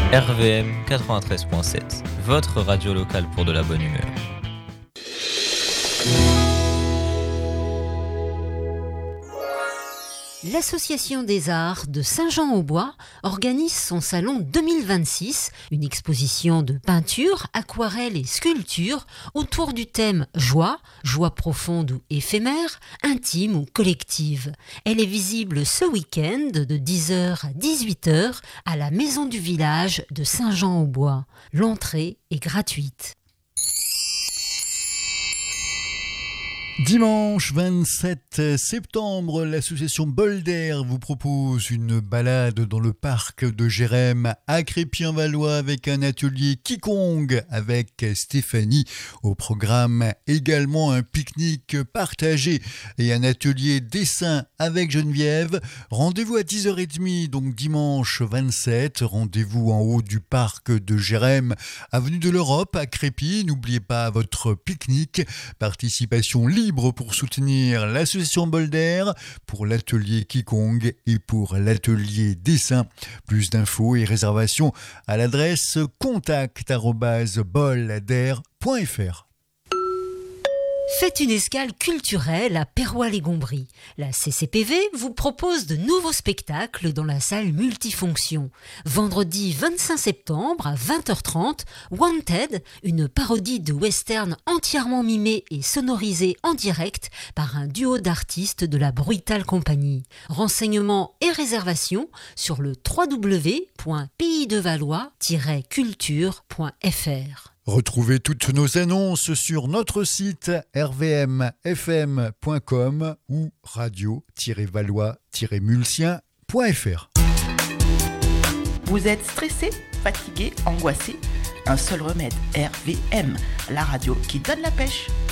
RVM 93.7, votre radio locale pour de la bonne humeur. L'Association des Arts de Saint-Jean-au-Bois organise son salon 2026, une exposition de peinture, aquarelle et sculpture autour du thème joie, joie profonde ou éphémère, intime ou collective. Elle est visible ce week-end de 10h à 18h à la Maison du Village de Saint-Jean-au-Bois. L'entrée est gratuite. Dimanche 27 septembre, l'association Bolder vous propose une balade dans le parc de Jérém à Crépy-en-Valois avec un atelier Qigong avec Stéphanie. Au programme également un pique-nique partagé et un atelier dessin avec Geneviève. Rendez-vous à 10h30, donc dimanche 27. Rendez-vous en haut du parc de Jérém, avenue de l'Europe à Crépy. N'oubliez pas votre pique-nique. Participation libre pour soutenir l'association Bolder, pour l'atelier Qigong et pour l'atelier dessin. Plus d'infos et réservations à l'adresse contact@bolder.fr. Faites une escale culturelle à Perrois-les-Gombries. La CCPV vous propose de nouveaux spectacles dans la salle multifonction. Vendredi 25 septembre à 20h30, Wanted, une parodie de western entièrement mimée et sonorisée en direct par un duo d'artistes de la Brutal Company. Renseignements et réservations sur le www.paysdevalois-culture.fr. Retrouvez toutes nos annonces sur notre site rvmfm.com ou radio-valois-mulsien.fr. Vous êtes stressé, fatigué, angoissé ? Un seul remède, RVM, la radio qui donne la pêche.